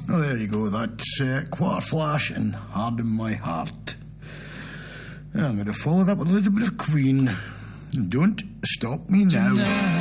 Oh, there you go. That's Quarter Flash and Hard in My Heart. I'm going to follow that with a little bit of Queen. Don't Stop Me Now.